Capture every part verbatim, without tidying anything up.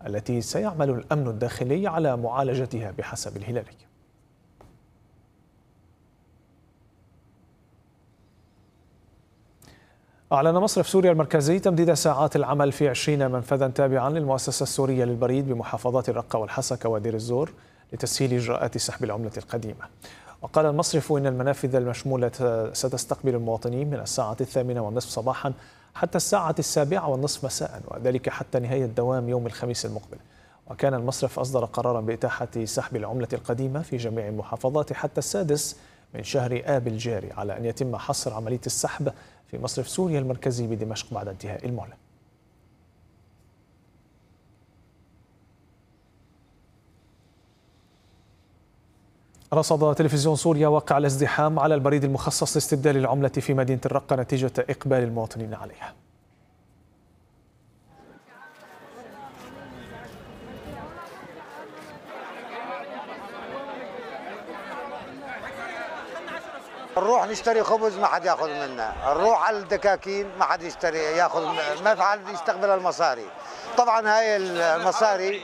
التي سيعمل الأمن الداخلي على معالجتها بحسب الهلالي. أعلن مصرف سوريا المركزي تمديد ساعات العمل في عشرين منفذا تابعا للمؤسسة السورية للبريد بمحافظات الرقة والحسكة ودير الزور لتسهيل إجراءات سحب العملة القديمة. وقال المصرف إن المنافذ المشمولة ستستقبل المواطنين من الساعة الثامنة والنصف صباحا حتى الساعة السابعة والنصف مساء، وذلك حتى نهاية دوام يوم الخميس المقبل. وكان المصرف أصدر قرارا بإتاحة سحب العملة القديمة في جميع المحافظات حتى السادس من شهر آب الجاري، على أن يتم حصر عملية السحب في مصرف سوريا المركزي بدمشق بعد انتهاء المهلة. رصد تلفزيون سوريا واقع الازدحام على البريد المخصص لاستبدال العملة في مدينة الرقة نتيجة إقبال المواطنين عليها. نروح نشتري خبز ما حد ياخذ منا، نروح على الدكاكين ما حد يشتري ياخذ، ما في حد يستقبل المصاري. طبعا هاي المصاري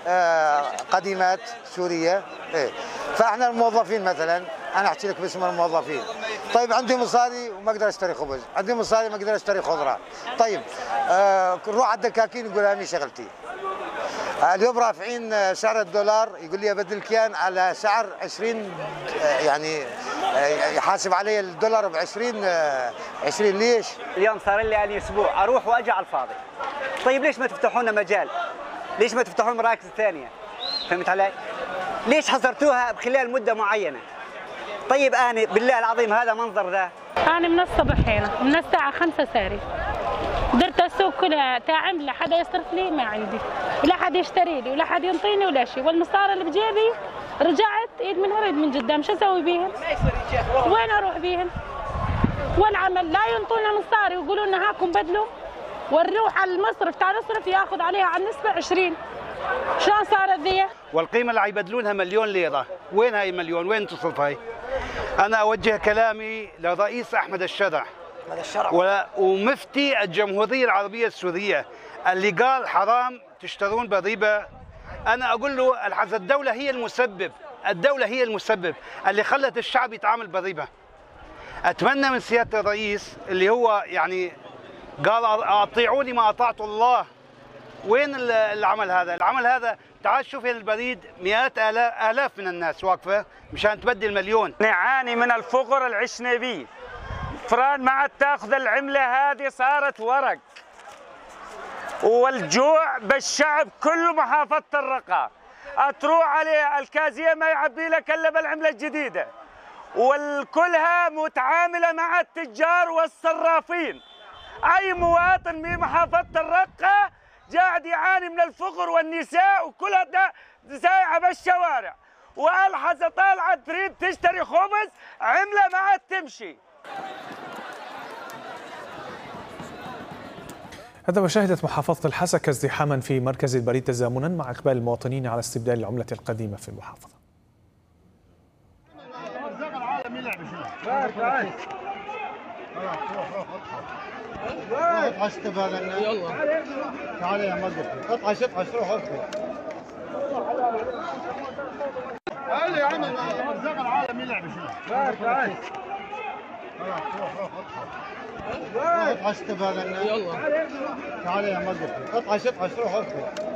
قديمات سوريه، إيه. فاحنا الموظفين مثلا، انا احكي لك باسم الموظفين، طيب عندي مصاري وما اقدر اشتري خبز، عندي مصاري ما اقدر اشتري خضره، طيب آه نروح على الدكاكين يقول هاني شغلتي. اليوم رافعين سعر الدولار، يقول لي ابدل الكيان على سعر عشرين، يعني يحاسب علي الدولار ب عشرين عشرين. ليش؟ اليوم صار لي يعني اسبوع اروح واجي على الفاضي. طيب ليش ما تفتحوا لنا مجال؟ ليش ما تفتحون مراكز ثانيه؟ فهمت علي؟ ليش حصرتوها بخلال مده معينه؟ طيب انا بالله العظيم هذا منظر ذا. انا من الصبح هنا من الساعه خمسة ساري، درت السوق كلها تاعم، لا حدا يصرف لي ما عندي، ولا حد يشتري لي، ولا حد ينطيني ولا شيء، والمصاري اللي بجيبي رجعت ايد من ورد من قدام، شو اسوي بيهم؟ وين اروح بيهم؟ والعمل لا ينطونا مصاري ويقولوا لنا هاكم بدلوا، ونروح على المصرف تاع نصرف ياخذ عليها على النسبه عشرين. شلون صارت ذي؟ والقيمه اللي يبدلونها مليون ليره، وين هاي المليون؟ وين تصرف هاي؟ انا اوجه كلامي لرئيس احمد الشرع ومفتي الجمهوريه العربيه السوريه اللي قال حرام تشترون بالربا. انا اقول له الدوله هي المسبب، الدوله هي المسبب اللي خلت الشعب يتعامل بالربا. اتمنى من سياده الرئيس اللي هو يعني قال اطيعوني ما اطعت الله، وين العمل هذا؟ العمل هذا تعال شوف البريد مئات آلاف آلاف من الناس واقفة مشان تبدل مليون. نعاني من الفقر اللي عشنا به. فران ما عاد تاخذ العملة هذه، صارت ورق. والجوع بالشعب كله محافظة الرقة. تروح عليه الكازية ما يعبي لك إلا بالعملة الجديدة. والكلها متعاملة مع التجار والصرافين. أي مواطن في محافظة الرقة قاعد يعاني من الفقر، والنساء وكلها سايعه بالشوارع، والحظه طالعه تريد تشتري خبز عمله ما عاد تمشي. هذا وشهدت محافظة الحسكة ازدحاما في مركز البريد تزامنا مع إقبال المواطنين على استبدال العملة القديمة في المحافظة. اطعش تبادلنا يلا تعال يا مدرسة، اطعش اطعش روح اركض. تعال يا عم الرزاق العالم يلعب شنو؟ تعال تعال روح روح اطعش اطعش تبادلنا يلا تعال يا مدرسة، اطعش اطعش روح اركض.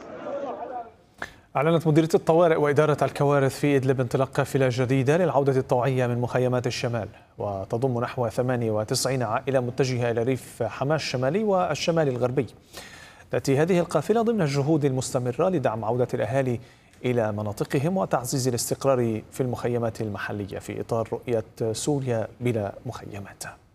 أعلنت مديرية الطوارئ وإدارة الكوارث في إدلب انطلاق قافلة جديدة للعودة الطوعية من مخيمات الشمال، وتضم نحو ثمانية وتسعين عائلة متجهة إلى ريف حماة الشمالي والشمال الغربي. تأتي هذه القافلة ضمن الجهود المستمرة لدعم عودة الأهالي إلى مناطقهم وتعزيز الاستقرار في المخيمات المحلية في إطار رؤية سوريا بلا مخيمات.